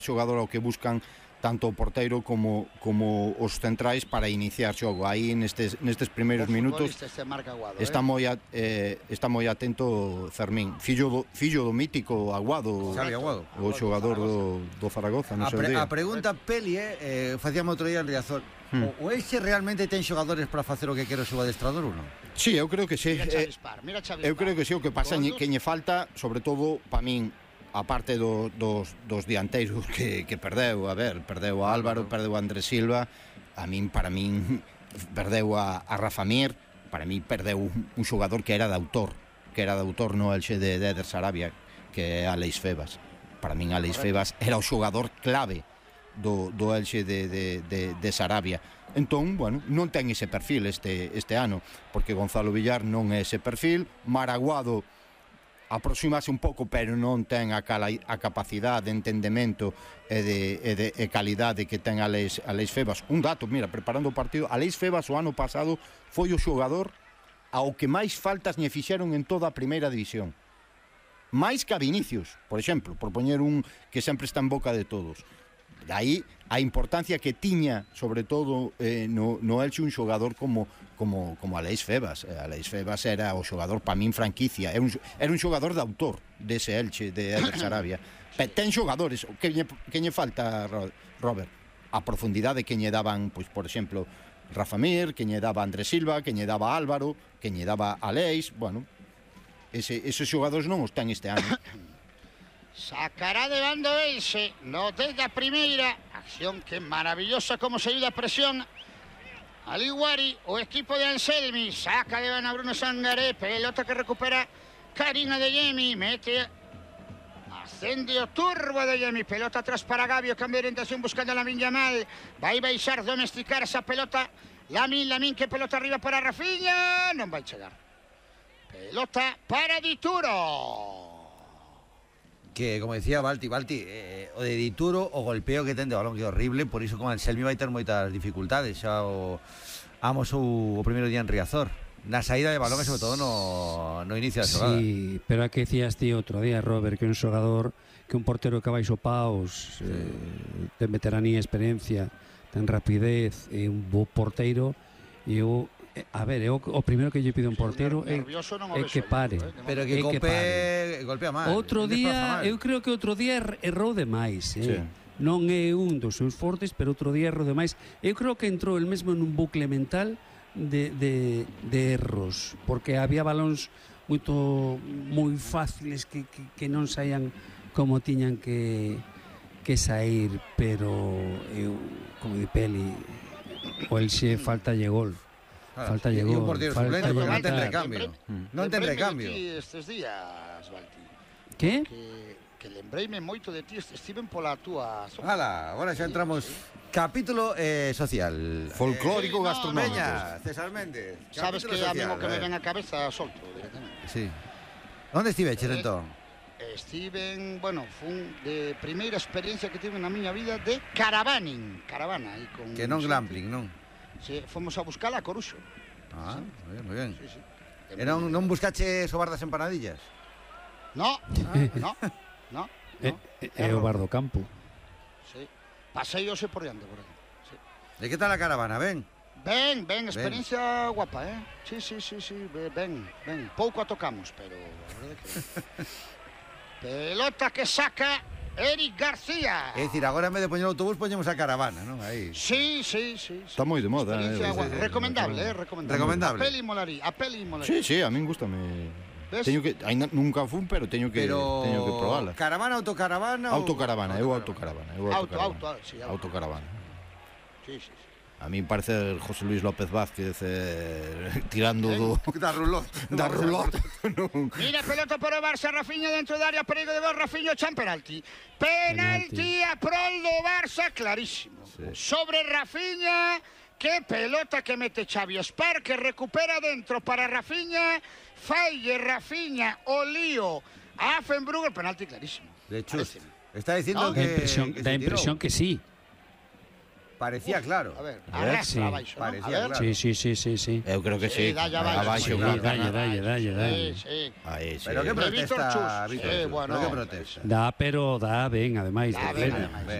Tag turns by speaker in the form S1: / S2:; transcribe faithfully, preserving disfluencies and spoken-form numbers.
S1: xogador ao que buscan tanto o porteiro como como os centrais para iniciar xogo. Aí nestes nestes primeiros minutos está moi eh, está moi atento Fermín, fillo do fillo do mítico Aguado,
S2: Xavi Aguado,
S1: o xogador do do Zaragoza, no
S2: a,
S1: seu
S2: pre,
S1: día.
S2: A pregunta Peli é, eh, facíamos outro día en Riazor. Hmm. O, o Elxe realmente ten xogadores para facer o que quere o seu adestrador ou non?
S1: Sí, eu creo que sí.
S3: Mira
S1: eh,
S3: Spar, mira
S1: eu creo que sí, o que pasa é que lle falta, sobre todo, para min, a parte do, dos, dos dianteiros que, que perdeu, a ver, perdeu a Álvaro, perdeu a Andrés Silva, a min, para min, perdeu a, a Rafa Mir, para min perdeu un, un xogador que era de autor, que era de autor no Elxe de, de Eder Sarabia, que é Aleix Febas. Para min Aleix Febas era o xogador clave do, do Elxe de, de, de, de Sarabia. Entón, bueno, non ten ese perfil este, este ano, porque Gonzalo Villar non é ese perfil, Maraguado aproximase un pouco, pero non ten a, cala, a capacidade de entendemento e de, e de e calidade que ten Aleix, Aleix Febas. Un dato, mira, preparando o partido, Aleix Febas o ano pasado foi o xogador ao que máis faltas lle fixeron en toda a primeira división. Máis que a Vinicius, por exemplo, por poñer un que sempre está en boca de todos. De aí a importancia que tiña, sobre todo eh, no, no Elche, un xogador como como como Aleix Febas. Aleix Febas era o xogador para min franquicia, era un, era un xogador de autor dese Elche de Eder Sarabia. Ten xogadores, que lle, que lle falta, Robert? A profundidade que lle daban, pois, por exemplo, Rafa Mir, que lle daba Andrés Silva, que lle daba Álvaro, que lle daba Aleix, bueno, ese, esos xogadores non os ten este ano.
S3: Sacará de bando Elxe, no desde a primeira acción, que maravillosa como se ayuda a presión al Iguari, o equipo de Anselmi, saca de banda Bruno Sangaré, pelota que recupera Karina de Yemi, mete ascende o turbo de Yemi, pelota atrás para Gabio, cambio de orientación buscando a Lamin Yamal, va a baixar, domesticar esa pelota, Lamin, Lamin, que pelota arriba para Rafinha, non vai chegar, pelota para Dituro.
S2: Que, como decía Balti, Balti, eh, o de Dituro, o golpeo que ten de balón, que é horrible, por iso con Anselmi vai ter moitas dificultades, xa o amos o, o primeiro día en Riazor, na saída de balón e sobre todo no, no inicio da xogada.
S4: Sí, pero a que decías ti outro día, Robert, que un xogador, que un portero que vai sopaos, sí. eh, ten veteranía, experiencia, ten rapidez, e un bo porteiro, e o a ver, eu, o primeiro que lle pido un portero é, é que pare,
S2: pero que, golpe, que pare. golpea mal.
S4: Outro día, eu creo que outro día errou demais, eh? Sí. Non é un dos seus fortes, pero outro día errou demais. Eu creo que entrou el mesmo nun bucle mental de, de, de erros, porque había balóns moito moi fáciles que, que, que non saían como tiñan que que sair, pero eu, como di Peli, o Elxe falta lle gol.
S2: Ah,
S4: falta llegó,
S2: un portero suplente, porque non ten recambio. Non ten recambio.
S3: Estes días, Balti.
S4: Que?
S3: Que, que lembreime moito de ti, estiven pola túa zona.
S2: Hala, agora xa entramos. Capítulo eh, social.
S1: Folclórico eh, gastronómico.
S2: Veña, César Méndez.
S3: Sabes que a mí o que me ven a cabeza solto directamente.
S2: Sí. Onde estiveches, entón?
S3: Estiven, bueno, fun de primeira experiencia que tive na miña vida de caravaning, caravana aí con
S2: que non glamping, non?
S3: Sí, fomos a buscar a Coruxo.
S2: Ah,
S3: sí.
S2: moi ben, moi ben.
S3: Sí, sí.
S2: E non, non buscache o bar das empanadillas?
S3: No, no, no.
S4: É no. O bar do campo.
S3: Sí. Pasei hoxe por diante, por aquí. Sí.
S2: E que tal a caravana, ben?
S3: Ben, ben, experiencia ben. Guapa, eh? Sí, sí, sí, sí, ben, ben. Pouco a tocamos, pero a verdade que... Pelota que saca Eric García.
S2: É dicir, agora en vez de poñer o autobús poñemos a caravana, non? Aí.
S3: Sí, sí, sí.
S1: Está moi de moda, eh?
S3: Recomendable, eh, recomendable.
S2: Recomendable.
S3: A peli molaría, a peli molaría.
S1: Sí, sí, a min gustame. ¿Ves? Teño que ainda nunca fun, pero teño que
S2: pero...
S1: teño que probala.
S2: Caravana, autocaravana?
S1: Autocaravana, eu autocaravana, eu autocaravana.
S3: Auto, auto, sí, auto.
S1: Autocaravana.
S3: Sí, sí, sí.
S1: A mí parece José Luis López Vázquez eh, tirando do
S2: da rulot,
S1: da rulot.
S3: Mira, pelota para o Barça, Rafinha dentro da área, perigo de gol, Rafinha chan penalti. Penalti a prol do Barça, clarísimo. Sí. Sobre Rafinha, que pelota que mete Xavi Spar, que recupera dentro para Rafinha, falle Rafinha o lío a Affenbrugger, penalti clarísimo.
S2: De hecho, está diciendo
S4: ¿no?
S2: que
S4: da impresión,
S2: que
S4: da impresión que sí.
S2: Parecía
S3: Uf,
S2: claro.
S3: A ver,
S4: A ver,
S3: arrastra
S4: sí.
S3: abaixo, ¿no?
S2: Parecía
S3: A ver.
S2: claro.
S4: Sí, sí, sí, sí, sí.
S1: Eu creo que
S3: Sí,
S1: sí.
S3: dalle abaixo,
S1: Abaixo,
S3: sí,
S1: claro.
S4: dalle, dalle, dalle, dalle.
S3: Sí, sí.
S1: Aí, sí.
S2: Pero qué
S3: De Víctor
S2: protesta,
S3: Chus.
S2: Víctor
S3: Sí,
S2: Chus,
S3: bueno.
S2: pero qué protesta.
S4: Dá, pero dá ben, ademais.
S3: Dá
S4: de
S3: ben,
S4: plena.
S3: ademais.